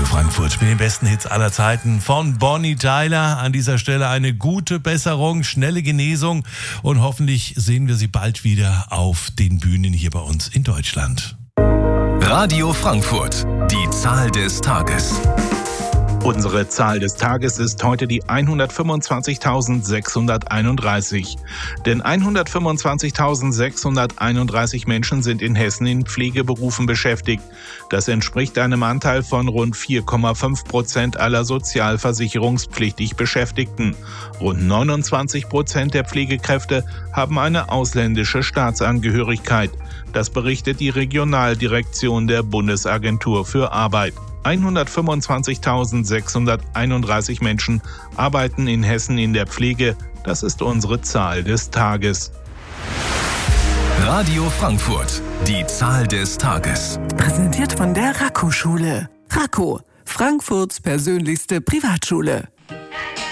Frankfurt mit den besten Hits aller Zeiten von Bonnie Tyler. An dieser Stelle eine gute Besserung, schnelle Genesung und hoffentlich sehen wir sie bald wieder auf den Bühnen hier bei uns in Deutschland. Radio Frankfurt, die Zahl des Tages. Unsere Zahl des Tages ist heute die 125.631. Denn 125.631 Menschen sind in Hessen in Pflegeberufen beschäftigt. Das entspricht einem Anteil von rund 4,5% aller sozialversicherungspflichtig Beschäftigten. Rund 29% der Pflegekräfte haben eine ausländische Staatsangehörigkeit. Das berichtet die Regionaldirektion der Bundesagentur für Arbeit. 125.631 Menschen arbeiten in Hessen in der Pflege. Das ist unsere Zahl des Tages. Radio Frankfurt, die Zahl des Tages. Präsentiert von der Raco-Schule. Raco, Frankfurts persönlichste Privatschule.